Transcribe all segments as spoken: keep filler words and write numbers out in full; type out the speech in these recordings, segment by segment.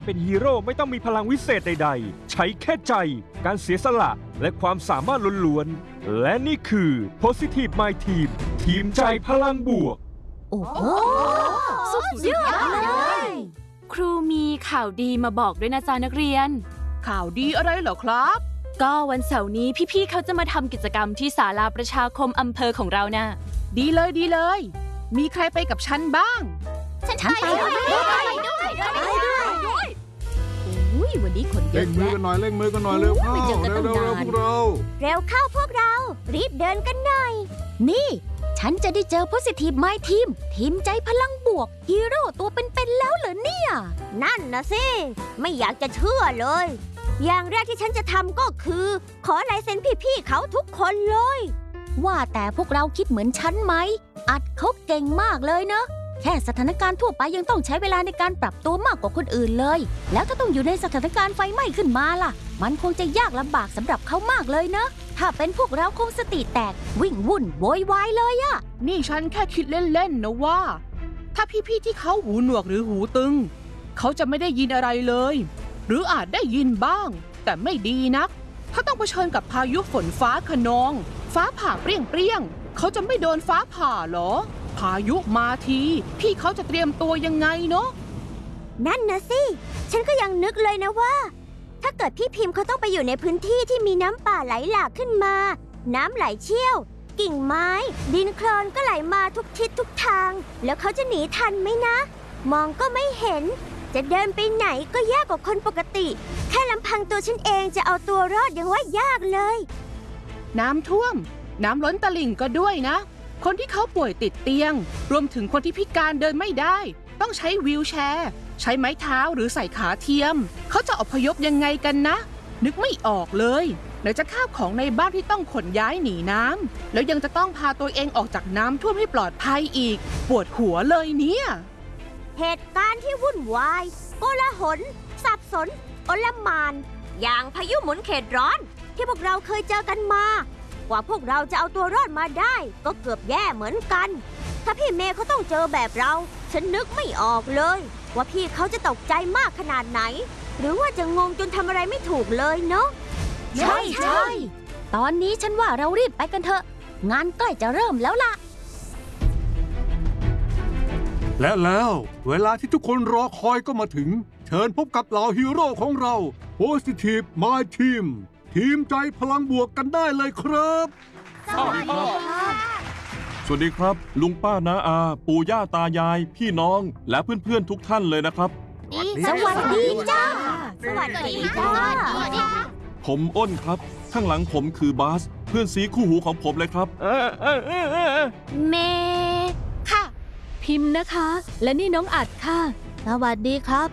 เป็นฮีโร่ไม่ต้องมีพลังวิเศษใดๆ ใช้แค่ใจ การเสียสละและความสามารถล้วนๆ และนี่คือ Positive My Team ทีมใจพลังบวกโอ้โหสุดยอดเลยครูมีข่าวดีมาบอกด้วยนะจ๊ะนักเรียนข่าวดีอะไรเหรอครับก็วันเสาร์นี้พี่ๆเขาจะมาทำกิจกรรมที่ศาลาประชาคมอำเภอของเรานะดีเลยดีเลยมีใครไปกับฉันบ้างฉันไปด้วยด้วยด้วยด้วยโอ้ยวันนี้คนเยอะเล่งมือกันหน่อยเล่งมือกันหน่อยเร็วเข้าเร็วเร็วเร็วพวกเราเร็วเข้าพวกเรารีบเดินกันหน่อยนี่ฉันจะได้เจอ Positive My Team ทีมใจพลังบวกฮีโร่ตัวเป็นๆแล้วเหรอเนี่ยนั่นนะสิไม่อยากจะเชื่อเลยอย่างแรกที่ฉันจะทำก็คือขอลายเซ็นพี่ๆเขาทุกคนเลยว่าแต่พวกเราคิดเหมือนฉันไหมอัดเขาเก่งมากเลยเนอะแค่สถานการณ์ทั่วไปยังต้องใช้เวลาในการปรับตัวมากกว่าคนอื่นเลยแล้วถ้าต้องอยู่ในสถานการณ์ไฟไหม้ขึ้นมาล่ะมันคงจะยากลำบากสำหรับเขามากเลยเนอะถ้าเป็นพวกเราคงสติแตกวิ่งวุ่นโวยวายเลยอะนี่ฉันแค่คิดเล่นๆนะว่าถ้าพี่ๆที่เขาหูหนวกหรือหูตึงเขาจะไม่ได้ยินอะไรเลยหรืออาจได้ยินบ้างแต่ไม่ดีนักถ้าต้องเผชิญกับพายุฝนฟ้าคะนองฟ้าผ่าเปรี้ยงๆเขาจะไม่โดนฟ้าผ่าหรอพายุมาทีพี่เขาจะเตรียมตัวยังไงเนาะนั่นนะสิฉันก็ยังนึกเลยนะว่าถ้าเกิดพี่พิมพ์เขาต้องไปอยู่ในพื้นที่ที่มีน้ำป่าไหลหลากขึ้นมาน้ำไหลเชี่ยวกิ่งไม้ดินโคลนก็ไหลมาทุกทิศทุกทางแล้วเขาจะหนีทันไหมนะมองก็ไม่เห็นจะเดินไปไหนก็ยากกว่าคนปกติแค่ลำพังตัวฉันเองจะเอาตัวรอดยังว่ายากเลยน้ำท่วมน้ำล้นตลิ่งก็ด้วยนะคนที่เขาป่วยติดเตียงรวมถึงคนที่พิการเดินไม่ได้ต้องใช้วีลแชร์ใช้ไม้เท้าหรือใส่ขาเทียมเขาจะอพยพยังไงกันนะนึกไม่ออกเลยไหนจะข้าวของในบ้านที่ต้องขนย้ายหนีน้ำแล้วยังจะต้องพาตัวเองออกจากน้ำท่วมให้ปลอดภัยอีกปวดหัวเลยเนี่ยเหตุการณ์ที่วุ่นวายโกลาหลสับสนโอลหม่านอย่างพายุหมุนเขตร้อนที่พวกเราเคยเจอกันมากว่าพวกเราจะเอาตัวรอดมาได้ก็เกือบแย่เหมือนกันถ้าพี่เมย์เขาต้องเจอแบบเราฉันนึกไม่ออกเลยว่าพี่เขาจะตกใจมากขนาดไหนหรือว่าจะงงจนทำอะไรไม่ถูกเลยเนาะใช่ใช่ตอนนี้ฉันว่าเรารีบไปกันเถอะงานใกล้จะเริ่มแล้วล่ะและแล้วเวลาที่ทุกคนรอคอยก็มาถึงเชิญพบกับเหล่าฮีโร่ของเรา Positive My Team ทีมใจพลังบวกกันได้เลยครับสวัสดีครับสวัสดีครับลุงป้าน้าอาปู่ย่าตายายพี่น้องและเพื่อนๆทุกท่านเลยนะครับสวัสดีจ้าสวัสดีจ้าผมอ้นครับข้างหลังผมคือบาสเพื่อนสีคู่หูของผมเลยครับเออเออเออเออเมค่ะพิมพ์นะคะและนี่น้องอัดค่ะสวัสดีครับ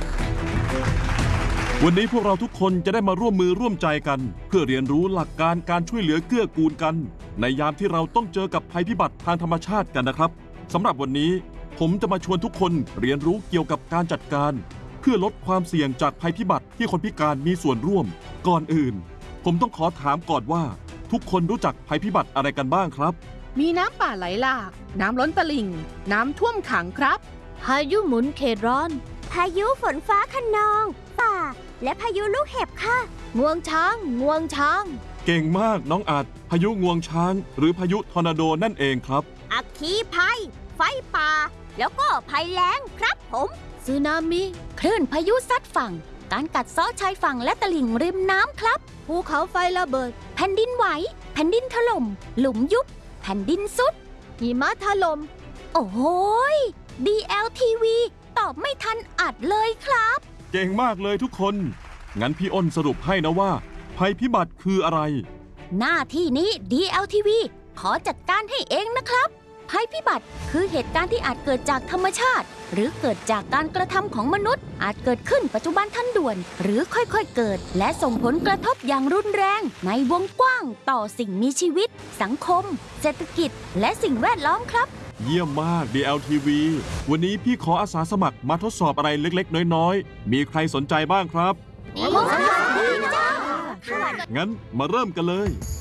วันนี้พวกเราทุกคนจะได้มาร่วมมือร่วมใจกันเพื่อเรียนรู้หลักการการช่วยเหลือเกื้อกูลกันในยามที่เราต้องเจอกับภัยพิบัติทางธรรมชาติกันนะครับสำหรับวันนี้ผมจะมาชวนทุกคนเรียนรู้เกี่ยวกับการจัดการเพื่อลดความเสี่ยงจากภัยพิบัติที่คนพิการมีส่วนร่วมก่อนอื่นผมต้องขอถามก่อนว่าทุกคนรู้จักภัยพิบัติอะไรกันบ้างครับมีน้ำป่าไหลหลากน้ำล้นตลิ่งน้ำท่วมขังครับพายุหมุนเขตร้อนพายุฝนฟ้าคะนองป่าและพายุลูกเห็บค่ะงวงช้างงวงช้างเก่งมากน้องอัดพายุงวงช้างหรือพายุทอร์นาโดนั่นเองครับอัคคีภัยไฟป่าแล้วก็ภัยแล้งครับผมสึนามิคลื่นพายุซัดฝั่งการกัดเซาะชายฝั่งและตลิ่งริมน้ำครับภูเขาไฟระเบิดแผ่นดินไหวแผ่นดินถล่มหลุมยุบแผ่นดินซุดหิมะถล่มโอ้โห ดี แอล ที วี ตอบไม่ทันอัดเลยครับเก่งมากเลยทุกคนงั้นพี่อ้นสรุปให้นะว่าภัยพิบัติคืออะไรหน้าที่นี้ ดี แอล ที วี ขอจัดการให้เองนะครับภัยพิบัติคือเหตุการณ์ที่อาจเกิดจากธรรมชาติหรือเกิดจากการกระทำของมนุษย์อาจเกิดขึ้นปัจจุบันทันด่วนหรือค่อยๆเกิดและส่งผลกระทบอย่างรุนแรงในวงกว้างต่อสิ่งมีชีวิตสังคมเศรษฐกิจและสิ่งแวดล้อมครับเยี่ยมมาก ดี แอล ที วี วันนี้พี่ขออาสาสมัครมาทดสอบอะไรเล็กๆน้อยๆมีใครสนใจบ้างครับงั้นมาเริ่มกันเลย